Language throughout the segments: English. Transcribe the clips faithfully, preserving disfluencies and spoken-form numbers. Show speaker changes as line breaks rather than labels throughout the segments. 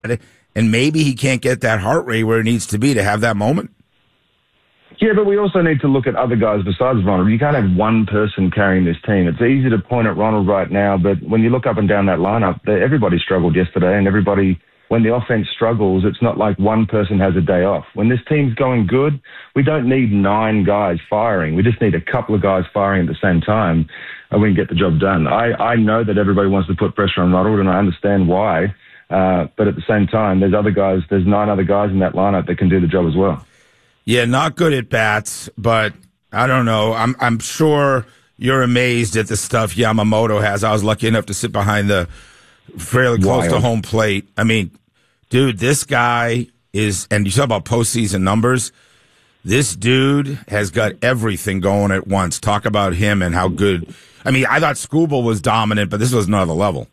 and maybe he can't get that heart rate where it needs to be to have that moment.
Yeah, but we also need to look at other guys besides Ronald. You can't have one person carrying this team. It's easy to point at Ronald right now, but when you look up and down that lineup, everybody struggled yesterday, and everybody, when the offense struggles, it's not like one person has a day off. When this team's going good, we don't need nine guys firing. We just need a couple of guys firing at the same time, and we can get the job done. I, I know that everybody wants to put pressure on Ronald, and I understand why, uh, but at the same time, there's other guys, there's nine other guys in that lineup that can do the job as well.
Yeah, not good at bats, but I don't know. I'm I'm sure you're amazed at the stuff Yamamoto has. I was lucky enough to sit behind the fairly close
Wild.
to home plate. I mean, dude, this guy is, and you talk about postseason numbers, this dude has got everything going at once. Talk about him and how good. I mean, I thought Skubal was dominant, but this was another level.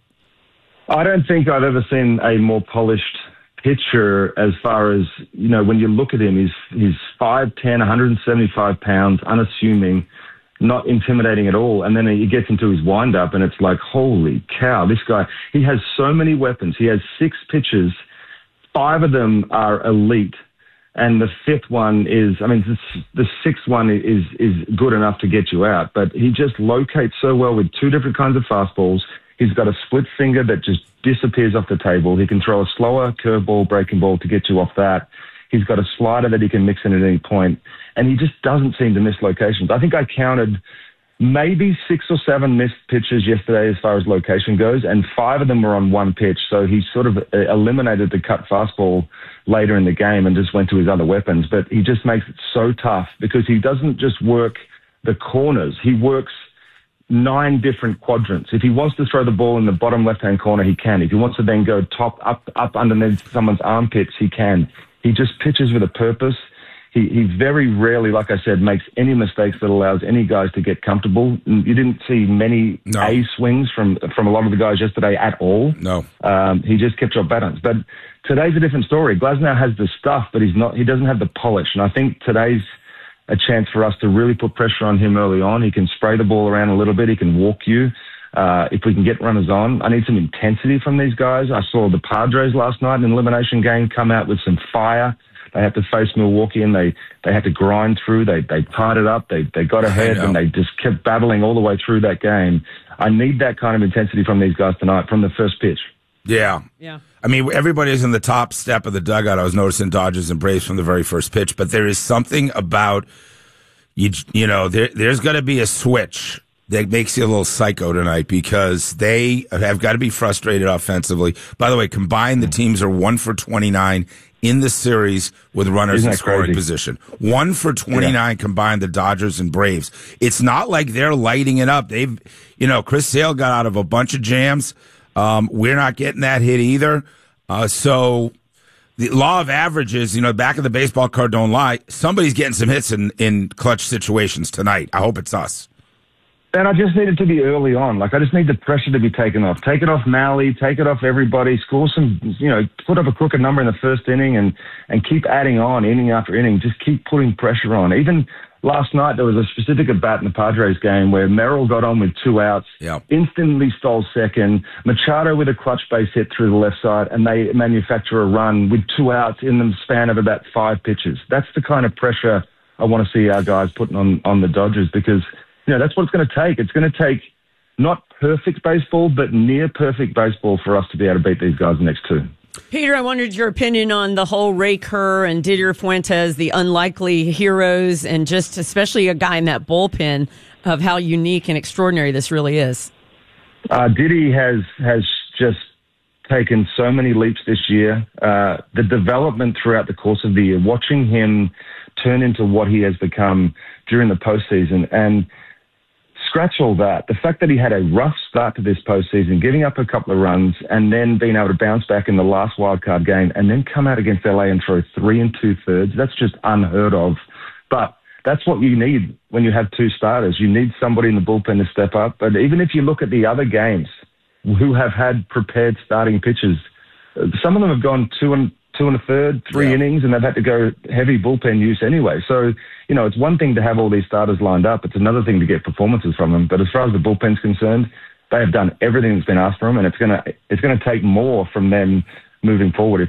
I don't think I've ever seen a more polished pitcher as far as, you know, when you look at him, he's, he's five ten, one hundred seventy-five pounds, unassuming, not intimidating at all. And then he gets into his wind-up, and it's like, holy cow, this guy, he has so many weapons. He has six pitches. Five of them are elite. And the fifth one is, I mean, the, the sixth one is, is good enough to get you out. But he just locates so well with two different kinds of fastballs. He's got a split finger that just disappears off the table. He can throw a slower curveball, breaking ball to get you off that. He's got a slider that he can mix in at any point. And he just doesn't seem to miss locations. I think I counted maybe six or seven missed pitches yesterday as far as location goes, and five of them were on one pitch. So he sort of eliminated the cut fastball later in the game and just went to his other weapons. But he just makes it so tough because he doesn't just work the corners. He works nine different quadrants. If he wants to throw the ball in the bottom left-hand corner, he can. If he wants to then go top, up, up underneath someone's armpits, he can. He just pitches with a purpose. He, he very rarely, like I said, makes any mistakes that allows any guys to get comfortable. You didn't see many
no.
A swings from from a lot of the guys yesterday at all.
No.
Um, he just kept up balance. But today's a different story. Glasnow has the stuff, but he's not. He doesn't have the polish. And I think today's a chance for us to really put pressure on him early on. He can spray the ball around a little bit. He can walk you. Uh, if we can get runners on, I need some intensity from these guys. I saw the Padres last night in an elimination game come out with some fire. They had to face Milwaukee, and they, they had to grind through. They they tied it up. They they got ahead, and they just kept battling all the way through that game. I need that kind of intensity from these guys tonight from the first pitch.
Yeah.
Yeah.
I mean, everybody's in the top step of the dugout. I was noticing Dodgers and Braves from the very first pitch, but there is something about, you you know, there, there's got to be a switch that makes you a little psycho tonight because they have got to be frustrated offensively. By the way, combined, the teams are one for twenty-nine in the series with runners in scoring
crazy?
position. One for twenty-nine yeah. combined, the Dodgers and Braves. It's not like they're lighting it up. They've, you know, Chris Sale got out of a bunch of jams. Um, we're not getting that hit either. Uh, so the law of averages, you know, back of the baseball card don't lie. Somebody's getting some hits in, in clutch situations tonight. I hope it's us.
And I just need it to be early on. Like, I just need the pressure to be taken off. Take it off Mahle, take it off everybody, score some, you know, put up a crooked number in the first inning and, and keep adding on inning after inning. Just keep putting pressure on. Even last night, there was a specific at bat in the Padres game where Merrill got on with two outs,
yeah.
instantly stole second, Machado with a clutch base hit through the left side, and they manufacture a run with two outs in the span of about five pitches. That's the kind of pressure I want to see our guys putting on, on the Dodgers because, you know, that's what it's going to take. It's going to take not perfect baseball, but near perfect baseball for us to be able to beat these guys next two.
Peter, I wondered your opinion on the whole Ray Kerr and Didier Fuentes, the unlikely heroes, and just especially a guy in that bullpen of how unique and extraordinary this really is.
Uh, Diddy has has just taken so many leaps this year. Uh, the development throughout the course of the year, watching him turn into what he has become during the postseason, and scratch all that. The fact that he had a rough start to this postseason, giving up a couple of runs, and then being able to bounce back in the last wildcard game, and then come out against L A and throw three and two thirds. That's just unheard of. But that's what you need when you have two starters. You need somebody in the bullpen to step up. But even if you look at the other games who have had prepared starting pitchers, some of them have gone two and two and a third, three yeah. innings, and they've had to go heavy bullpen use anyway. So, you know, it's one thing to have all these starters lined up. It's another thing to get performances from them. But as far as the bullpen's concerned, they have done everything that's been asked from them, and it's going to it's going to take more from them moving forward. If